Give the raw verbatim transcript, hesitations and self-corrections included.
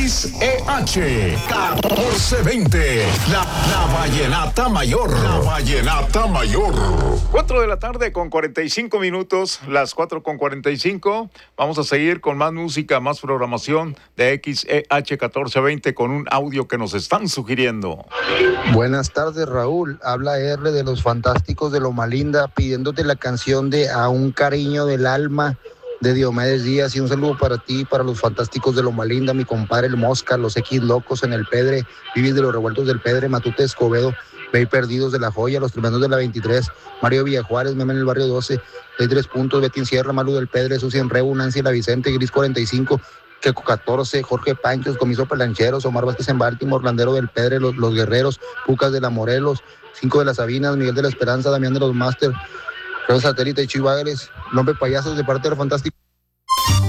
X E H catorce veinte, la, la Vallenata Mayor. La Vallenata Mayor. cuatro de la tarde con cuarenta y cinco minutos, las cuatro con cuarenta y cinco. Vamos a seguir con más música, más programación de X E H catorce veinte con un audio que nos están sugiriendo. Buenas tardes, Raúl. Habla R de los Fantásticos de Loma Linda, pidiéndote la canción de A un cariño del alma de Diomedes Díaz, y un saludo para ti, para los Fantásticos de Loma Linda, mi compadre el Mosca, los X Locos en el Pedre, Vivis de los Revueltos del Pedre, Matute Escobedo, Bey Perdidos de la Joya, Los Tremendos de la veintitrés, Mario Villajuárez, Meme en el Barrio doce, Ley tres Puntos, Betty Sierra, Malu del Pedre, Susi Enreu, Nancy La Vicente, Gris cuarenta y cinco, Queco catorce, Jorge Panchos, Comiso Pelancheros, Omar Vázquez en Baltimore, Landero del Pedre, Los, los Guerreros, Pucas de la Morelos, Cinco de las Sabinas, Miguel de la Esperanza, Damián de los Máster, Red Satélite, Chihuahuas, Lompe Payasos de parte de los Fantásticos.